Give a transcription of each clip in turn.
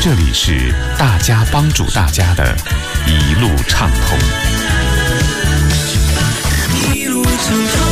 这里是大家帮助大家的一路畅通。 一路畅通。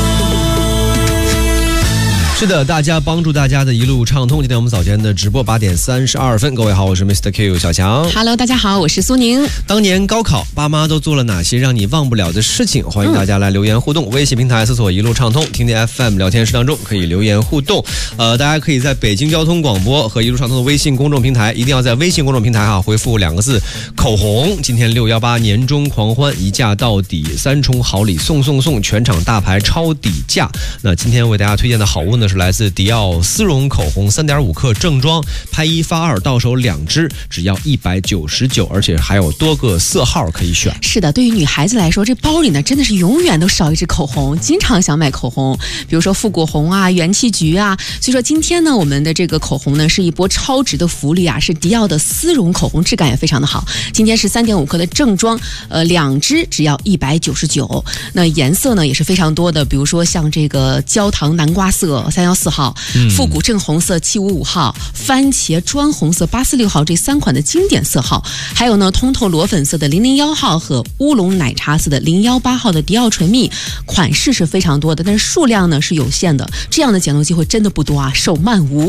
是的，大家帮助大家的一路畅通。今天我们早间的直播8点32分，各位好，我是 Mr. Q 小强。 Hello， 大家好，我是苏宁。 当年高考，爸妈都做了哪些让你忘不了的事情？欢迎大家来留言互动。微信平台搜索一路畅通，听听 FM 聊天室当中可以留言互动。大家可以在北京交通广播和一路畅通的微信公众平台，一定要在微信公众平台回复2个字口红。今天618年终狂欢，一价到底，3重好礼送，全场大牌超底价。那今天为大家推荐的好物呢，是来自迪奥丝绒口红3.5克正装，拍1发2，到手2支，只要199，而且还有多个色号可以选。 是的，对于女孩子来说，这包里呢真的是永远都少一支口红，经常想买口红，比如说复古红啊、元气橘啊。所以说今天呢，我们的这个口红呢是一波超值的福利啊，是迪奥的丝绒口红，质感也非常的好。今天是3.5克的正装，2支只要199。那颜色呢也是非常多的，比如说像这个焦糖南瓜色314号，复古正红色755号，番茄砖红色846号，这3款的经典色号，还有呢通透裸粉色的001号和乌龙奶茶色的018号的迪奥唇蜜，款式是非常多的，但是数量呢是有限的，这样的捡漏机会真的不多啊，手慢无。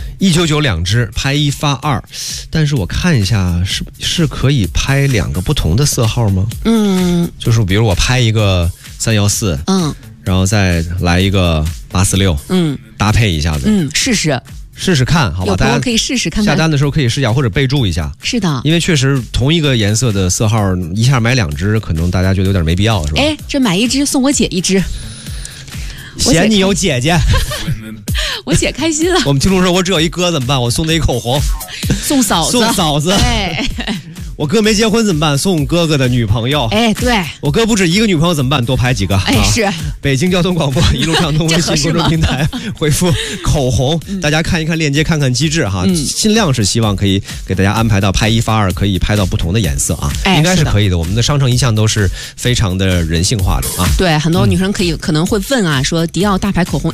199支，拍1发2，但是我看一下，是可以拍2个不同的色号吗？就是比如我拍一个314，然后再来一个846，搭配一下子，试试看，好吧？大家可以试试看看， 下单的时候可以试一下，或者备注一下。 是的， 因为确实同一个颜色的色号，一下买2支，可能大家觉得有点没必要，是吧？ 哎，这买1支送我姐1支， 嫌你有姐姐， 我姐开心了。 我们听众说，我只有一哥怎么办？我送他一口红， 送嫂子， 哎。我哥没结婚怎么办？送哥哥的女朋友。 哎，对， 我哥不止一个女朋友怎么办？多拍几个。 哎，是。 北京交通广播一路畅通微信公众平台回复口红，大家看一看链接，看看机制哈。尽量是希望可以给大家安排到拍1发2，可以拍到不同的颜色啊，应该是可以的。我们的商城一向都是非常的人性化的啊。 对，很多女生可能会问啊，说迪奥大牌口红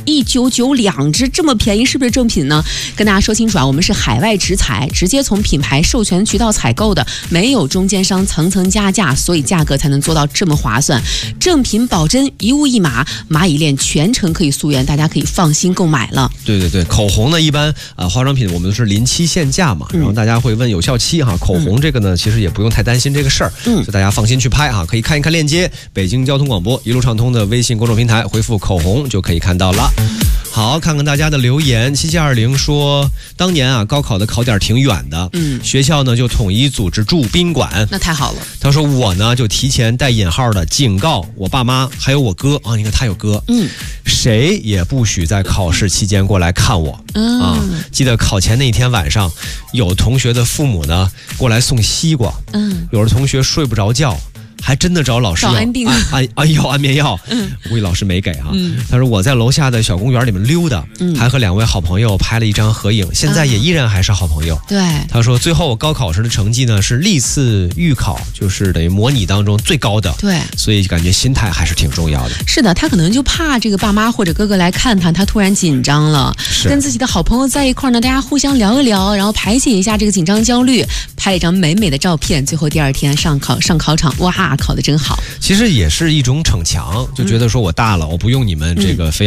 199支这么便宜，是不是正品呢？跟大家说清楚啊，我们是海外直采，直接从品牌授权渠道采购的。没有中间商层层加价，所以价格才能做到这么划算。正品保真，一物一码，蚂蚁链全程可以溯源，大家可以放心购买了。 对，口红呢，一般化妆品我们都是临期限价嘛，然后大家会问有效期哈，口红这个呢，其实也不用太担心这个事儿，所以大家放心去拍哈，可以看一看链接，北京交通广播一路畅通的微信公众平台回复口红就可以看到了。好，看看大家的留言。7720说，当年啊高考的考点挺远的，学校呢就统一组织住宾馆， 那太好了。 他说我呢就提前带引号的警告我爸妈还有我哥啊，你看他有哥，谁也不许在考试期间过来看我啊。记得考前那一天晚上，有同学的父母呢过来送西瓜，有的同学睡不着觉。还真的找老师要安眠药，估计老师没给哈。他说我在楼下的小公园里面溜达，还和2位好朋友拍了一张合影，现在也依然还是好朋友。 对， 他说最后我高考时的成绩呢是历次预考，就是等于模拟当中最高的。 对， 所以感觉心态还是挺重要的。 是的，他可能就怕这个爸妈或者哥哥来看他突然紧张了，跟自己的好朋友在一块呢，大家互相聊一聊，然后排解一下这个紧张焦虑，拍了一张美美的照片，最后第2天上考场，哇，考得真好。 其实也是一种逞强，就觉得说我大了，我不用你们这个非